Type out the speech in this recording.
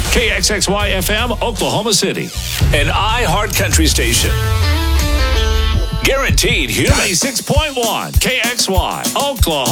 KXXY FM, Oklahoma City. An iHeart Country station. Guaranteed human. 96.1 KXY, Oklahoma.